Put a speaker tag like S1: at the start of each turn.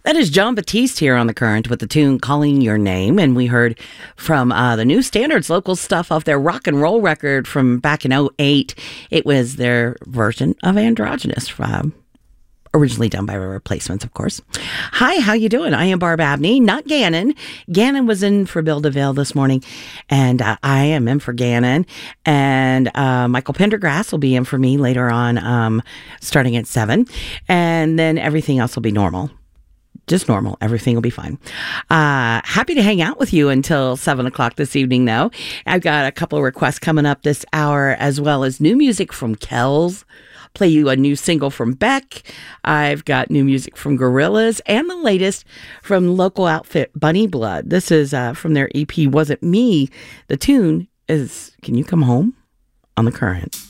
S1: That is John Batiste here on The Current with the tune Calling Your Name. And we heard from the New Standards local stuff off their rock and roll record from back in '08. It was their version of Androgynous, originally done by Replacements, of course. Hi, how you doing? I am Barb Abney, not Gannon. Gannon was in for Bill DeVille this morning, and I am in for Gannon. And Michael Pendergrass will be in for me later on, starting at 7. And then everything else will be normal. Just normal. Everything will be fine. Happy to hang out with you until 7 o'clock this evening, though. I've got a couple of requests coming up this hour, as well as new music from Kells. Play you a new single from Beck. I've got new music from Gorillaz and the latest from local outfit Bunny Blood. This is from their EP, Wasn't Me. The tune is Can You Come Home? On The Current.